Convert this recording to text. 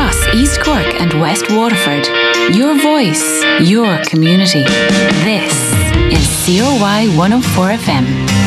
across East Cork and West Waterford. Your voice, your community. This is COY 104 FM.